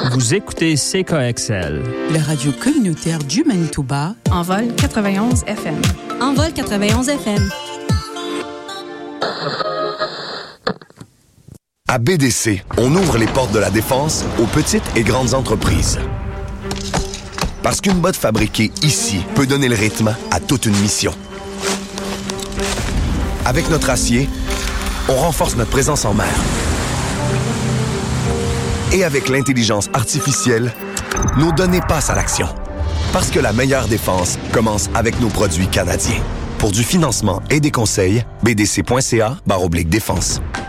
Vous écoutez CKXL. La radio communautaire du Manitoba. Envol 91 FM. Envol 91 FM. À BDC, on ouvre les portes de la défense aux petites et grandes entreprises. Parce qu'une botte fabriquée ici peut donner le rythme à toute une mission. Avec notre acier, on renforce notre présence en mer. Et avec l'intelligence artificielle, nos données passent à l'action. Parce que la meilleure défense commence avec nos produits canadiens. Pour du financement et des conseils, bdc.ca/défense.